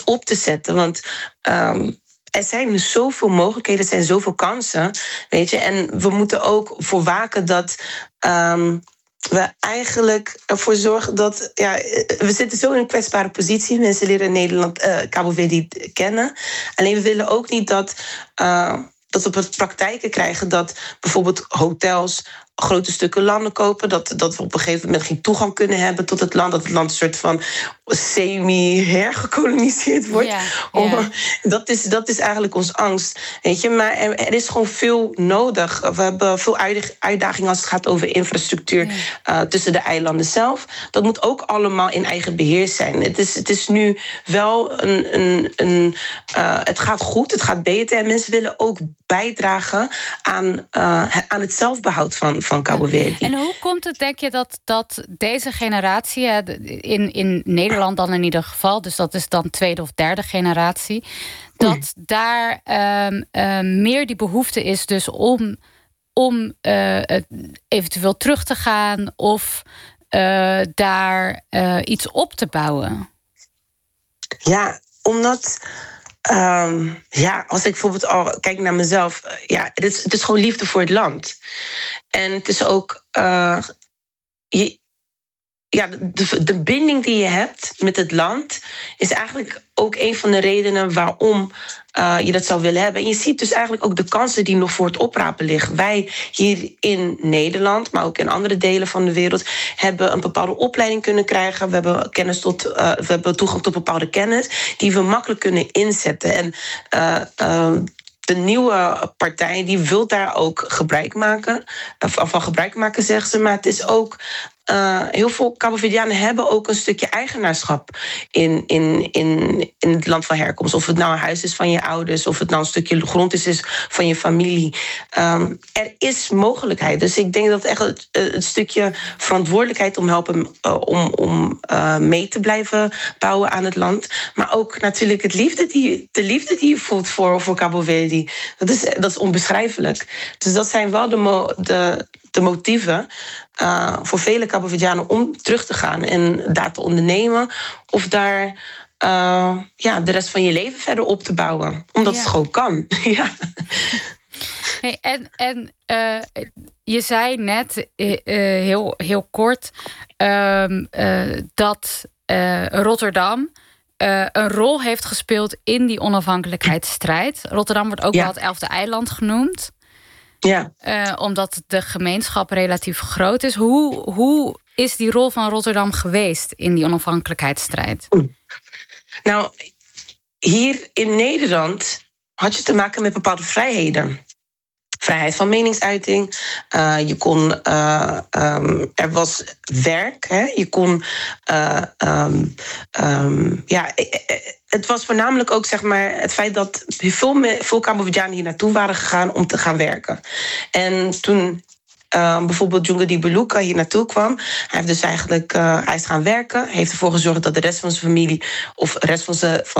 op te zetten. Want er zijn zoveel mogelijkheden, er zijn zoveel kansen, weet je. En we moeten ook voor waken dat we eigenlijk ervoor zorgen dat... Ja, we zitten zo in een kwetsbare positie. Mensen leren Nederland, Cabo Verde kennen. Alleen we willen ook niet dat we praktijken krijgen dat bijvoorbeeld hotels grote stukken landen kopen, dat we op een gegeven moment geen toegang kunnen hebben tot het land, dat het land een soort van semi-hergekoloniseerd wordt. Dat is eigenlijk ons angst, weet je. Maar er is gewoon veel nodig. We hebben veel uitdagingen als het gaat over infrastructuur tussen de eilanden zelf. Dat moet ook allemaal in eigen beheer zijn. Het is nu wel het gaat goed, het gaat beter en mensen willen ook bijdragen aan het zelfbehoud van Cabo Verde. En hoe komt het, denk je, dat deze generatie, in Nederland dan in ieder geval, dus dat is dan tweede of derde generatie, dat daar meer die behoefte is dus om eventueel terug te gaan of daar iets op te bouwen? Ja, omdat... als ik bijvoorbeeld al kijk naar mezelf, het is gewoon liefde voor het land. En het is ook de binding die je hebt met het land is eigenlijk ook een van de redenen waarom je dat zou willen hebben. En je ziet dus eigenlijk ook de kansen die nog voor het oprapen liggen. Wij hier in Nederland, maar ook in andere delen van de wereld, hebben een bepaalde opleiding kunnen krijgen. We hebben toegang tot bepaalde kennis die we makkelijk kunnen inzetten. En de nieuwe partij die wil daar ook gebruik maken, zegt ze. Maar het is ook heel veel Cabo-Verdianen hebben ook een stukje eigenaarschap in het land van herkomst. Of het nou een huis is van je ouders, of het nou een stukje grond is van je familie. Er is mogelijkheid. Dus ik denk dat echt het stukje verantwoordelijkheid om helpen om mee te blijven bouwen aan het land. Maar ook natuurlijk de liefde die je voelt voor Cabo Verde. Dat is onbeschrijfelijk. Dus dat zijn wel de motieven voor vele Cabo-Verdianen om terug te gaan en daar te ondernemen of daar de rest van je leven verder op te bouwen. Omdat het gewoon kan. Ja. Hey, en je zei net heel kort dat Rotterdam een rol heeft gespeeld in die onafhankelijkheidsstrijd. Rotterdam wordt ook wel het 11e eiland genoemd. Ja. Omdat de gemeenschap relatief groot is. Hoe is die rol van Rotterdam geweest in die onafhankelijkheidsstrijd? Nou, hier in Nederland had je te maken met bepaalde vrijheden. Vrijheid van meningsuiting. Je kon, er was werk. Hè? Je kon, het was voornamelijk ook zeg maar het feit dat veel Cabo-Verdianen hier naartoe waren gegaan om te gaan werken. En toen bijvoorbeeld Djunga di Beluga hier naartoe kwam, hij heeft dus eigenlijk hij is gaan werken, heeft ervoor gezorgd dat de rest van zijn familie of de rest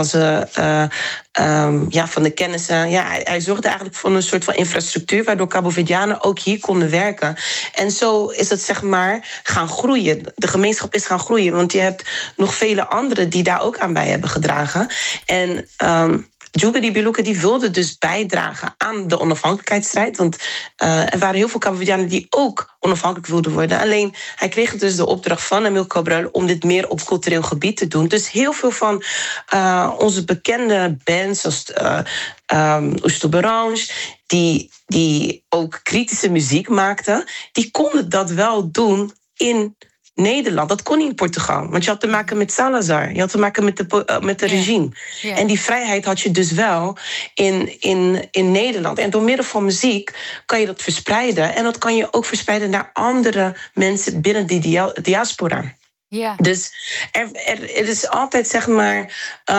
van de kennissen, hij zorgde eigenlijk voor een soort van infrastructuur waardoor Cabo-Verdianen ook hier konden werken. En zo is het zeg maar gaan groeien. De gemeenschap is gaan groeien, want je hebt nog vele anderen die daar ook aan bij hebben gedragen. En Djunga di Beluga die wilde dus bijdragen aan de onafhankelijkheidsstrijd. Want er waren heel veel Cabo-Verdianen die ook onafhankelijk wilden worden. Alleen hij kreeg dus de opdracht van Amilcar Cabral om dit meer op cultureel gebied te doen. Dus heel veel van onze bekende bands, zoals Os Tubarões, die ook kritische muziek maakten, die konden dat wel doen in Nederland. Dat kon niet in Portugal. Want je had te maken met Salazar. Je had te maken met de regime. Ja. En die vrijheid had je dus wel in Nederland. En door middel van muziek kan je dat verspreiden. En dat kan je ook verspreiden naar andere mensen binnen die diaspora. Ja. Dus er is altijd, zeg maar,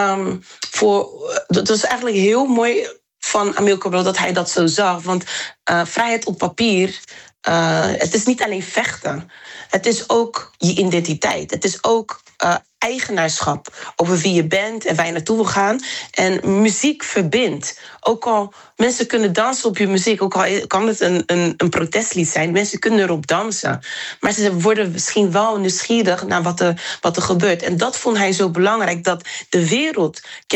dat was eigenlijk heel mooi van Amilcar Cabral dat hij dat zo zag. Want vrijheid op papier, het is niet alleen vechten. Het is ook je identiteit. Het is ook eigenaarschap over wie je bent en waar je naartoe wil gaan. En muziek verbindt. Ook al mensen kunnen dansen op je muziek, ook al kan het een protestlied zijn, mensen kunnen erop dansen. Maar ze worden misschien wel nieuwsgierig naar wat er gebeurt. En dat vond hij zo belangrijk, dat de wereld